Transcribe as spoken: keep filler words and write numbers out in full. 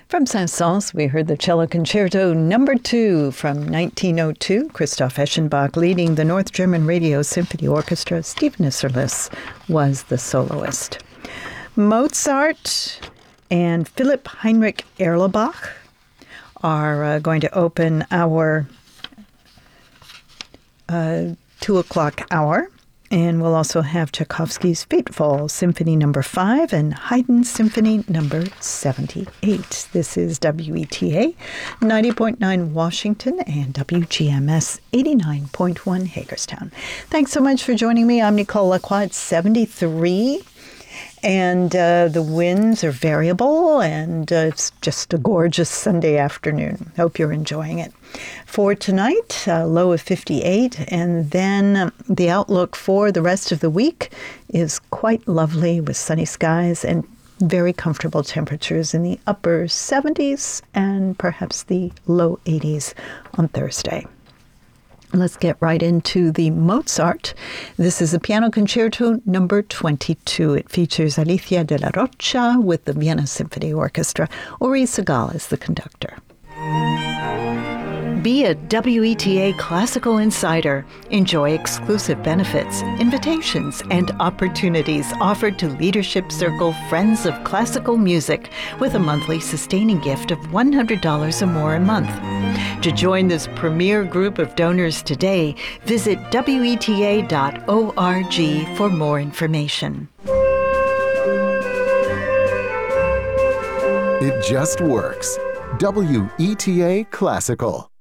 From Saint-Saëns, we heard the Cello Concerto number two from nineteen oh two. Christoph Eschenbach leading the North German Radio Symphony Orchestra. Stephen Isserlis was the soloist. Mozart and Philipp Heinrich Erlebach are uh, going to open our uh, two o'clock hour. And we'll also have Tchaikovsky's Fateful Symphony number five and Haydn's Symphony number seventy-eight. This is W E T A ninety point nine Washington and W G M S eighty-nine point one Hagerstown. Thanks so much for joining me. I'm Nicole Lacroix. It's seventy-three. And uh, the winds are variable, and uh, it's just a gorgeous Sunday afternoon. Hope you're enjoying it. For tonight, a low of fifty-eight, and then um, the outlook for the rest of the week is quite lovely with sunny skies and very comfortable temperatures in the upper seventies and perhaps the low eighties on Thursday. Let's get right into the Mozart. This is the Piano Concerto number twenty-two. It features Alicia de la Rocha with the Vienna Symphony Orchestra. Ori Segal is the conductor. Be a W E T A Classical Insider. Enjoy exclusive benefits, invitations, and opportunities offered to Leadership Circle Friends of Classical Music with a monthly sustaining gift of one hundred dollars or more a month. To join this premier group of donors today, visit W E T A dot org for more information. It just works. W E T A Classical.